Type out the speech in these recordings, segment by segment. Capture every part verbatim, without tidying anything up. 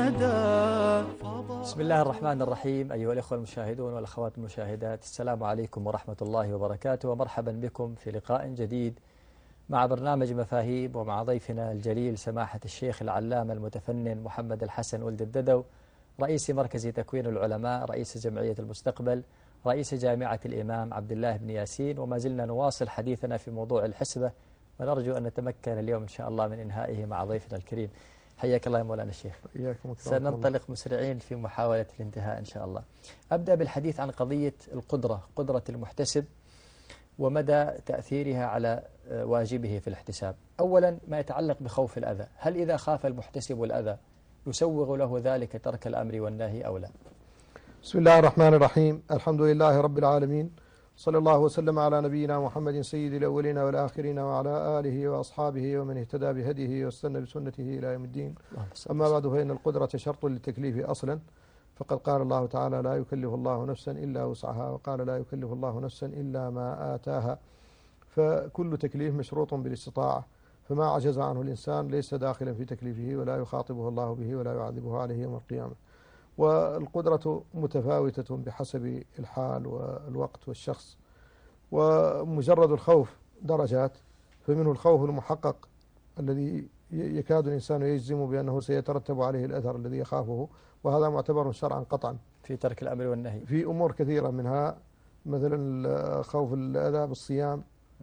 الندى. بسم الله الرحمن الرحيم. أيها الإخوة المشاهدون والأخوات المشاهدات، السلام عليكم ورحمة الله وبركاته، ومرحبا بكم في لقاء جديد مع برنامج مفاهيم، ومع ضيفنا الجليل سماحة الشيخ العلامة المتفنن محمد الحسن ولد الددو، رئيس مركز تكوين العلماء، رئيس جمعية المستقبل، رئيس جامعة الإمام عبد الله بن ياسين. وما زلنا نواصل حديثنا في موضوع الحسبة، ونرجو أن نتمكن اليوم إن شاء الله من إنهائه مع ضيفنا الكريم. حياك الله يا مولانا الشيخ. سننطلق مسرعين في محاولة الانتهاء إن شاء الله. أبدأ بالحديث عن قضية القدرة، قدرة المحتسب ومدى تأثيرها على واجبه في الاحتساب. أولا ما يتعلق بخوف الأذى، هل إذا خاف المحتسب الأذى يسوغ له ذلك ترك الأمر والنهي أو لا؟ بسم الله الرحمن الرحيم، الحمد لله رب العالمين، صلى الله وسلم على نبينا محمد سيد الأولين والآخرين وعلى آله وأصحابه ومن اهتدى بهديه واستنى بسنته إلى يوم الدين. أما بعد، فإن القدرة شرط للتكليف أصلا، فقد قال الله تعالى: لا يكلف الله نفسا إلا وسعها، وقال: لا يكلف الله نفسا إلا ما آتاها. فكل تكليف مشروط بالاستطاعة، فما عجز عنه الإنسان ليس داخلا في تكليفه، ولا يخاطبه الله به ولا يعذبه عليه يوم القيامة. والقدرة متفاوتة بحسب الحال والوقت والشخص، ومجرد الخوف درجات، فمنه الخوف المحقق الذي يكاد الإنسان يجزم بأنه سيترتب عليه الأثر الذي يخافه، وهذا معتبر شرعا قطعا في ترك الأمر والنهي في أمور كثيرة، منها مثلا خوف الأذى بالصيام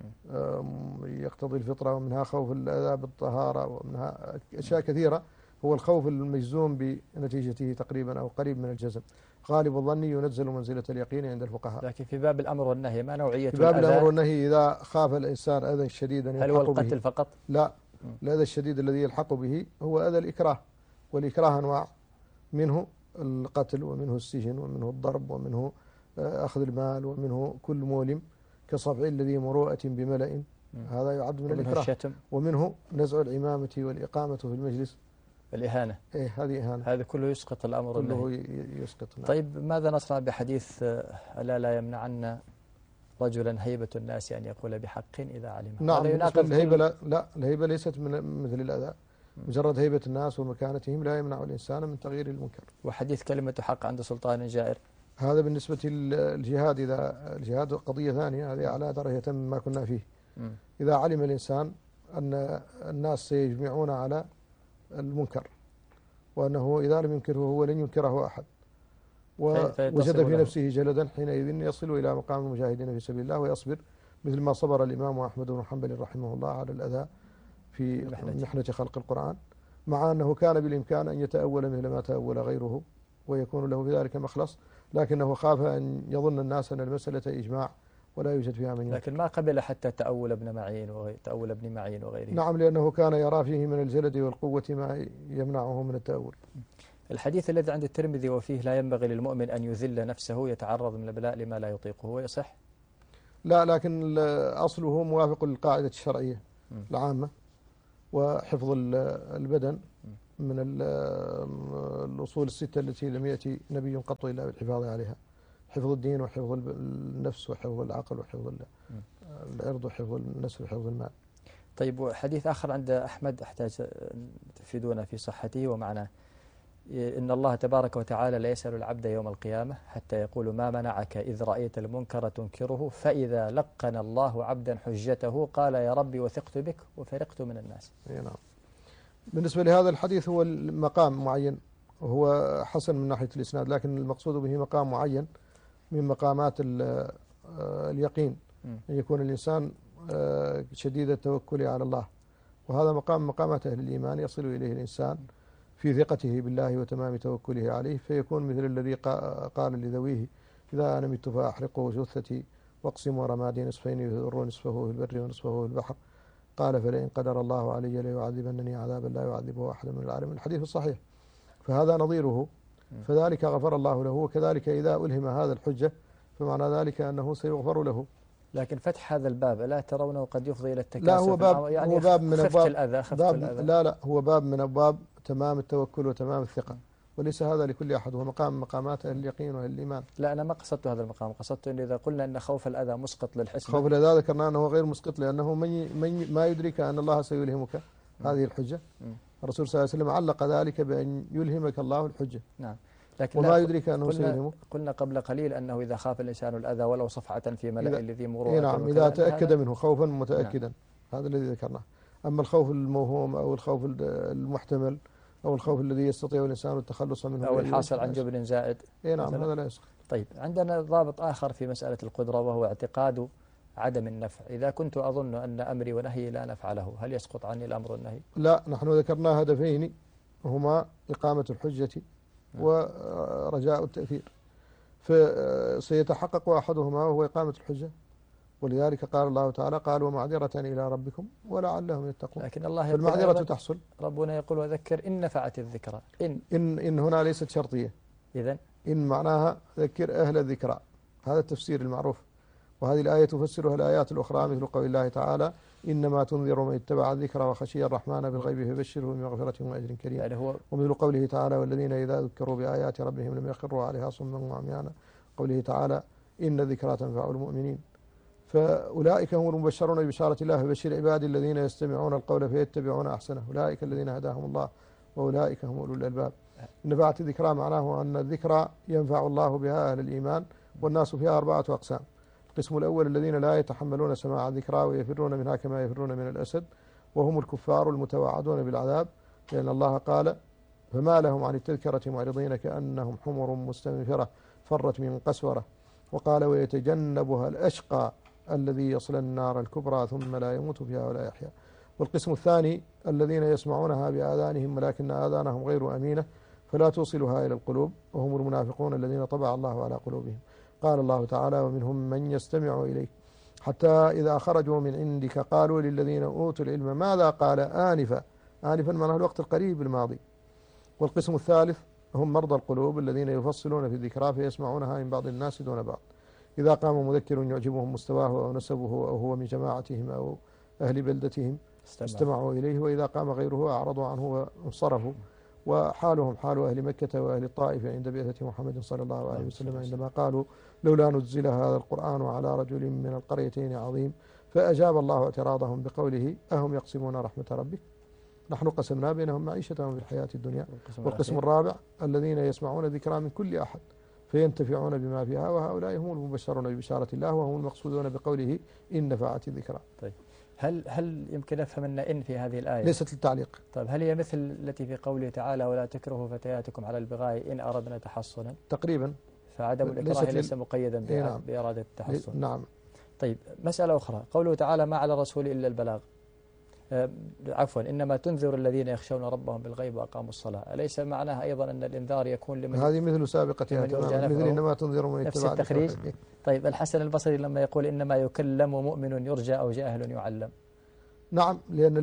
يقتضي الفطرة، ومنها خوف الأذى بالطهارة، ومنها أشياء كثيرة. هو الخوف المجزوم بنتيجته تقريبا أو قريب من الجزم. غالب الظن ينزل منزلة اليقين عند الفقهاء. لكن في باب الأمر والنهي ما نوعية في باب الأذى؟ الأمر والنهي إذا خاف الإنسان أذى شديدا هل هو القتل به فقط؟ لا، الأذى الشديد الذي يلحق به هو أذى الإكراه، والإكراه أنواع، منه القتل، ومنه السجن، ومنه الضرب، ومنه أخذ المال، ومنه كل مولم كصفع الذي مروءة بملأ، هذا يعد من الإكراه. الشتم، ومنه نزع الإمامة والإقامة في المجلس، الإهانة. إيه هذه إهانة. هذا كله يسقط الأمر كله والنهي. يسقط. نعم. طيب ماذا نصنع بحديث ألا لا يمنعن رجلا هيبة الناس أن يقول بحق إذا علم؟ نعم، الهيبة لا, لا الهيبة ليست من مثل الأذى. مجرد هيبة الناس ومكانتهم لا يمنع الإنسان من تغيير المنكر. وحديث كلمة حق عند سلطان جائر، هذا بالنسبة للجهاد. إذا الجهاد قضية ثانية، هذه على درجة مما كنا فيه. م. إذا علم الإنسان أن الناس سيجمعون على المنكر، وأنه إذا لم ينكره هو لن ينكره أحد، ووجد في نفسه جلدا، حينئذ يصل إلى مقام المجاهدين في سبيل الله ويصبر، مثل ما صبر الإمام أحمد بن حنبل رحمه الله على الأذى في محنة خلق القرآن، مع أنه كان بالإمكان أن يتأول مثل ما تأول غيره ويكون له بذلك مخلص، لكنه خاف أن يظن الناس أن المسألة إجماع ولا يوجد فيها من ينكر. لكن ما قبل حتى تأول ابن معين وتأول ابن معين وغيره. نعم، لأنه كان يرى فيه من الجلد والقوة ما يمنعه من التأول. الحديث الذي عند الترمذي وفيه لا ينبغي للمؤمن أن يذل نفسه يتعرض من البلاء لما لا يطيقه، هو يصح؟ لا، لكن أصله موافق للقاعدة الشرعية م. العامة، وحفظ البدن م. من الأصول الستة التي لم يأتي نبي قط إلا بالحفاظ عليها: حفظ الدين، وحفظ النفس، وحفظ العقل، وحفظ العرض، وحفظ النسل، وحفظ المال. طيب حديث آخر عند أحمد أحتاج تفيدونا في صحته ومعناه: إن الله تبارك وتعالى لا يسأل العبد يوم القيامة حتى يقول ما منعك إذ رأيت المنكر تنكره، فإذا لقن الله عبدا حجته قال يا ربي وثقت بك وفرقت من الناس. نعم. بالنسبة لهذا الحديث هو المقام معين، وهو حسن من ناحية الإسناد، لكن المقصود به مقام معين من مقامات اليقين، أن يكون الإنسان شديد التوكل على الله، وهذا مقام مقامات أهل الإيمان يصل إليه الإنسان في ثقته بالله وتمام توكله عليه، فيكون مثل الذي قال لذويه: إذا أنا مت فأحرقوا جثتي واقسموا رمادي نصفين يذروا نصفه في البر ونصفه في البحر، قال: فلئن قدر الله علي ليعذبنني عذابا لا يعذبه أحد من العالمين. الحديث الصحيح، فهذا نظيره، فذلك غفر الله له. وكذلك إذا ألهم هذا الحجة فمعنى ذلك أنه سيغفر له. لكن فتح هذا الباب لا ترونه قد يفضي إلى التكاسل؟ لا، هو باب, يعني هو باب من خفت أبواب الأذى خفت باب الأذى. لا لا هو باب من أبواب تمام التوكل وتمام الثقة، وليس هذا لكل أحد، هو مقام مقامات أهل اليقين وأهل الإيمان. لا، أنا ما قصدت هذا المقام، قصدت أن إذا قلنا أن خوف الأذى مسقط للحسبة. خوف الأذى ذكرنا أنه غير مسقط، لأنه من ما يدرك أن الله سيلهمك م. هذه الحجة. م. الرسول صلى الله عليه وسلم علق ذلك بأن يلهمك الله الحجة. نعم. لكن وما يدرك أنه قلنا, سيلهمك. قلنا قبل قليل أنه إذا خاف الإنسان الأذى ولو صفعة في ملأ الذي مروءة. نعم، إذا تأكد منه خوفا متأكدا. نعم. هذا الذي ذكرناه. أما الخوف الموهوم أو الخوف المحتمل أو الخوف الذي يستطيع الإنسان التخلص منه أو الحاصل عن جبن زائد. إيه نعم، هذا لا يسقط. طيب، عندنا ضابط آخر في مسألة القدرة وهو اعتقاد عدم النفع. إذا كنت أظن أن أمري ونهي لا نفع له، هل يسقط عني الأمر والنهي؟ لا، نحن ذكرنا هدفين هما إقامة الحجة ورجاء التأثير، فسيتحقق أحدهما وهو إقامة الحجة، ولذلك قال الله تعالى: قال ومعذرة إلى ربكم ولعلهم يتقون. لكن الله يقول المعذرة تحصل. ربنا يقول: وذكر إن نفعت الذكرى. إن إن, إن هنا ليست شرطية. إذن إن معناها ذكر أهل الذكرى، هذا التفسير المعروف. وهذه الآية تفسرها الآيات الأخرى مثل قول الله تعالى: إنما تنذر من اتبع الذكر وخشي الرحمن بالغيب فبشره بمغفرة وأجر كريم. يعني هو ومثل قوله تعالى: والذين إذا ذكروا بآيات ربهم لم يخروا عليها صما وعميانا. قوله تعالى: إن الذكرى تنفع المؤمنين. فأولئك هم المبشرون ببشارة الله: فبشر عبادي الذين يستمعون القول فيتبعون أحسنه أولئك الذين هداهم الله وأولئك هم أولو الألباب. نفعت الذكرى معناه أن الذكرى ينفع الله بها أهل الإيمان، والناس فيها أربعة أقسام. القسم الأول الذين لا يتحملون سماع الذكرى ويفرون منها كما يفرون من الأسد، وهم الكفار المتوعدون بالعذاب، لأن الله قال: فما لهم عن التذكرة معرضين كأنهم حمر مستنفرة فرت من قسورة. وقال: ويتجنبها الأشقى الذي يصل النار الكبرى ثم لا يموت فيها ولا يحيا. والقسم الثاني الذين يسمعونها بآذانهم ولكن آذانهم غير أمينة فلا توصلها إلى القلوب، وهم المنافقون الذين طبع الله على قلوبهم. قال الله تعالى: ومنهم من يستمع إليك حتى إذا خرجوا من عندك قالوا للذين أوتوا العلم ماذا قال آنفا. آنفا معناه الوقت القريب الماضي. والقسم الثالث هم مرضى القلوب الذين يفصلون في الذكرى فيسمعونها من بعض الناس دون بعض. إذا قام مذكر يعجبهم مستواه أو نسبه أو هو من جماعتهم أو أهل بلدتهم استمعوا إليه، وإذا قام غيره أعرضوا عنه وانصرفوا. وحالهم حال أهل مكة وأهل الطائف عند بعثة محمد صلى الله عليه وسلم عندما قالوا: لولا نزل هذا القرآن على رجل من القريتين عظيم. فأجاب الله اعتراضهم بقوله: أهم يقسمون رحمة ربك نحن قسمنا بينهم معيشتهم في الحياة الدنيا. والقسم الرابع الذين يسمعون الذكرى من كل أحد فينتفعون بما فيها، وهؤلاء هم المبشرون ببشارة الله وهم المقصودون بقوله: إن نفعت الذكرى. طيب، هل هل يمكن أفهم أن إن في هذه الآية ليست للتعليق؟ طيب، هل هي مثل التي في قوله تعالى: ولا تكرهوا فتياتكم على البغاء إن أردنا تحصنا؟ تقريبا. فعدم الإكراه ليس مقيدا إيه نعم. بإرادة التحصن. نعم. طيب، مسألة أخرى، قوله تعالى: ما على الرسول إلا البلاغ. أه عفوا إنما تنذر الذين يخشون ربهم بالغيب وأقاموا الصلاة. أليس معناها أيضا أن الإنذار يكون لمن هذه مثل سابقتها تماما، مثل إنما تنذر من نفس التخريج. طيب، الحسن البصري لما يقول: إنما يكلم مؤمن يرجى أو جاهل يعلم. نعم، لأن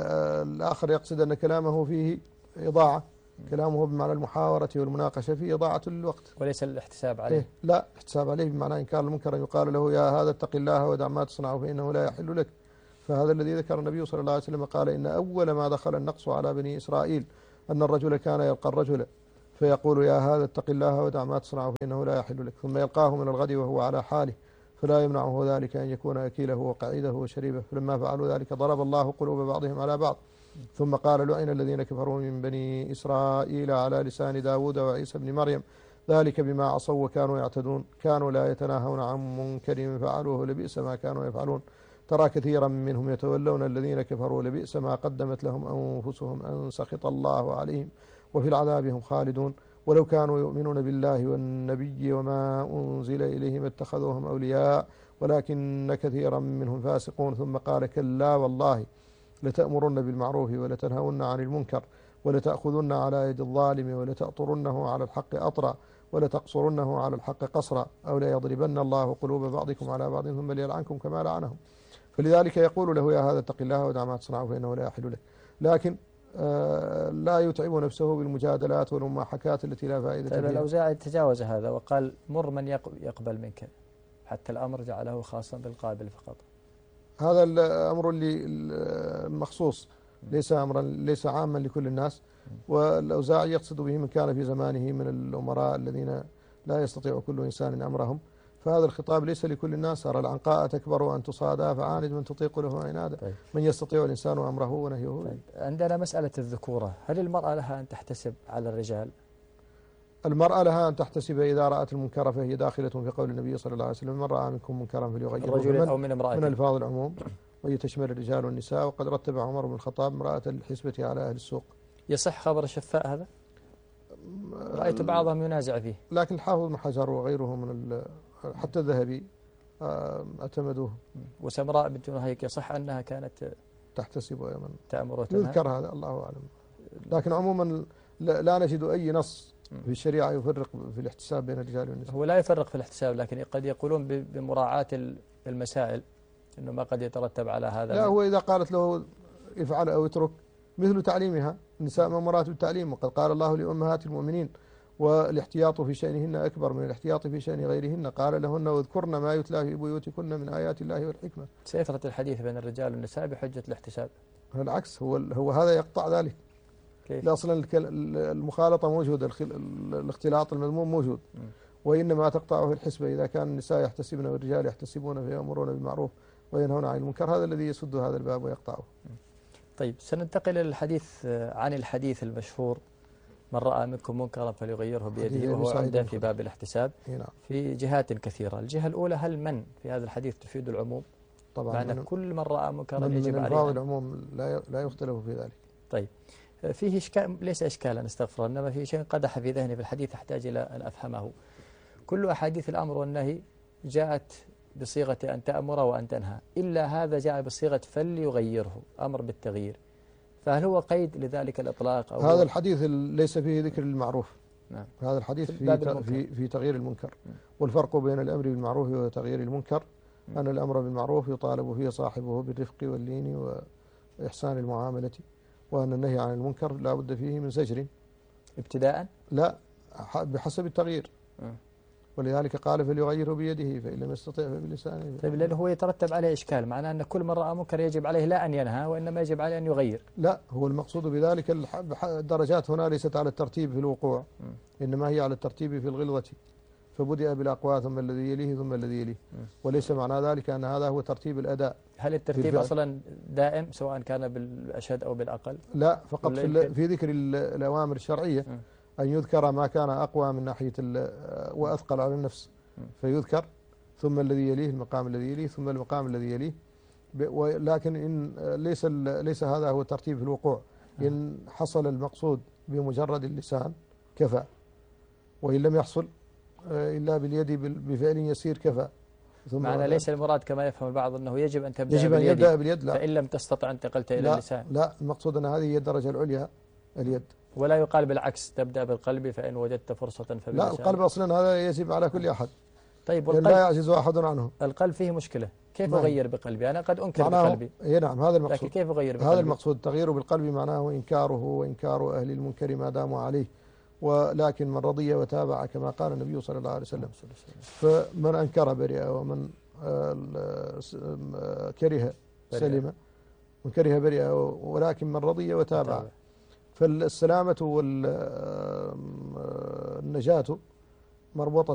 الآخر يقصد أن كلامه فيه إضاعة، كلامه بمعنى المحاورة والمناقشة فيه إضاعة للوقت وليس الاحتساب عليه. إيه؟ لا، احتساب عليه بمعنى إنكار المنكر، يقال له: يا هذا اتق الله ودع ما تصنع فإنه لا يحل لك. فهذا الذي ذكر النبي صلى الله عليه وسلم قال: إن أول ما دخل النقص على بني إسرائيل أن الرجل كان يلقى الرجل فيقول: يا هذا اتق الله ودع ما تصنع فإنه لا يحل لك، ثم يلقاه من الغد وهو على حاله فلا يمنعه ذلك أن يكون أكيله وقعيده وشريبه. فلما فعلوا ذلك ضرب الله قلوب بعضهم على بعض، ثم قال: لعن الذين كفروا من بني إسرائيل على لسان داود وعيسى بن مريم ذلك بما عصوا وكانوا يعتدون كانوا لا يتناهون عن منكر فعلوه لبئس ما كانوا يفعلون. ترى كثيرا منهم يتولون الذين كفروا لبئس ما قدمت لهم أنفسهم أن سخط الله عليهم وفي العذاب هم خالدون. ولو كانوا يؤمنون بالله والنبي وما أنزل إليهم اتخذوهم أولياء ولكن كثيرا منهم فاسقون. ثم قال: كلا والله لتأمرن بالمعروف ولتنهون عن المنكر ولتأخذن على يد الظالم ولتأطرنه على الحق أطرا ولتقصرنه على الحق قصرا أو ليضربن الله قلوب بعضكم على بعض ثم ليلعنكم كما لعنهم. فلذلك يقول له: يا هذا اتق الله ودع ما تصنع فإنه لا يحل لك. لكن آه لا يتعب نفسه بالمجادلات والمماحكات التي لا فائدة فيها. طيب، الأوزاعي تجاوز هذا وقال: مر من يقبل منك، حتى الأمر جعله خاصا بالقابل فقط. هذا الأمر اللي المخصوص ليس أمرا ليس عاما لكل الناس. والأوزاعي يقصد به من كان في زمانه من الأمراء الذين لا يستطيع كل إنسان أمرهم، فهذا الخطاب ليس لكل الناس. أرى العنقاء تكبر وأن تصادى فعاند من تطيق له عنادا. طيب. من يستطيع الإنسان أمره ونهيه. طيب. عندنا مسألة الذكورة، هل المرأة لها أن تحتسب على الرجال؟ المرأة لها أن تحتسب إذا رأت المنكر فهي داخلة في قول النبي صلى الله عليه وسلم: من رأى منكم منكرا فليغيره رجل بيده، أو من امرأة، من ألفاظ العموم وهي تشمل الرجال والنساء. وقد رتب عمر بن الخطاب امرأة الحسبة على أهل السوق. يصح خبر الشفاء هذا؟ رأيت بعضهم ينازع فيه، لكن الحافظ بن حجر وغيره من حتى الذهبي اعتمدوه. وسمراء بنت نهيك يصح أنها كانت تحتسب يمن تأمر وتنهى؟ يذكر هذا، الله أعلم. لكن عموما لا نجد أي نص في الشريعة يفرق في الاحتساب بين الرجال والنساء. هو لا يفرق في الاحتساب، لكن قد يقولون بمراعاة المسائل أنه ما قد يترتب على هذا. لا، هو إذا قالت له افعل أو اترك مثل تعليمها. النساء مأمورات بالتعليم، وقد قال الله لأمهات المؤمنين: والاحتياط في شأنهن أكبر من الاحتياط في شأن غيرهن، قال لهن: واذكرن ما يتلى في بيوتكن من آيات الله والحكمة. سيفرة الحديث بين الرجال والنساء بحجة الاحتساب. العكس، هو هو هذا يقطع ذلك. كيف؟ أصلا المخالطة موجودة، الاختلاط المذموم موجود، م. وإنما تقطعه الحسبة إذا كان النساء يحتسبن والرجال يحتسبون فيأمرون بالمعروف وينهون عن المنكر. هذا الذي يسد هذا الباب ويقطعه. طيب، سننتقل إلى الحديث عن الحديث المشهور: من رأى منكم منكرا فليغيره بيده، وهو عمدة في باب الاحتساب في جهات كثيرة. الجهة الأولى: هل من في هذا الحديث تفيد العموم؟ طبعا، معنى كل من رأى منكرا من يجب عليه. عليه. العموم لا لا يختلف في ذلك. طيب، فيه إشكال، ليس إشكالا استغفر، إنما فيه شيء قدح في ذهني في الحديث أحتاج إلى أن أفهمه. كل أحاديث الأمر والنهي جاءت بصيغة أن تأمر وأن تنهى، إلا هذا جاء بصيغة فليغيره، أمر بالتغيير. فهل هو قيد لذلك الإطلاق؟ أو هذا الحديث ليس فيه ذكر المعروف. نعم. هذا الحديث في في في تغيير المنكر. م. والفرق بين الأمر بالمعروف وتغيير المنكر م. أن الأمر بالمعروف يطالب فيه صاحبه بالرفق واللين وإحسان المعاملة، وأن النهي عن المنكر لا بد فيه من زجر ابتداء، لا بحسب التغيير. م. ولذلك قال: فليغيره بيده فإن لم يستطع فبلسانه. طيب، لأنه هو يترتب عليه إشكال، معناه أن كل من رأى منكر يجب عليه لا أن ينهى، وإنما يجب عليه أن يغير. لا، هو المقصود بذلك الدرجات هنا ليست على الترتيب في الوقوع، م. إنما هي على الترتيب في الغلظة. فبدأ بالأقوى ثم الذي يليه ثم الذي يليه، م. وليس معنى ذلك أن هذا هو ترتيب الأداء. هل الترتيب أصلا دائم سواء كان بالأشد أو بالأقل؟ لا، فقط في, في ذكر الأوامر الشرعية م. أن يذكر ما كان أقوى من ناحية وأثقل على النفس فيذكر، ثم الذي يليه المقام الذي يليه ثم المقام الذي يليه. ولكن إن ليس ليس هذا هو ترتيب في الوقوع. إن حصل المقصود بمجرد اللسان كفى، وإن لم يحصل إلا باليد بفعل يسير كفى. ثم معنى ليس المراد كما يفهم البعض أنه يجب أن تبدأ يجب باليد، أن يبدأ باليد، لا. فإن لم تستطع انتقلت إلى لا اللسان. لا، المقصود أن هذه هي الدرجة العليا، اليد. ولا يقال بالعكس: تبدأ بالقلب فإن وجدت فرصة فباللسان. لا، القلب أصلا هذا يجب على كل أحد. طيب، والقلب لا يعجز أحد عنه. القلب فيه مشكلة، كيف أغير بقلبي؟ أنا قد أنكر معناه بقلبي. إيه نعم، هذا المقصود. لكن كيف أغير بقلبي؟ هذا المقصود. تغيير بالقلب معناه إنكاره وإنكار أهل المنكر ما داموا عليه. ولكن من رضي وتابع كما قال النبي صلى الله عليه وسلم. فمن أنكر برئ، ومن كره سلم، من كره برئ، ولكن من رضي وتابع. فالسلامة والنجاة مربوطة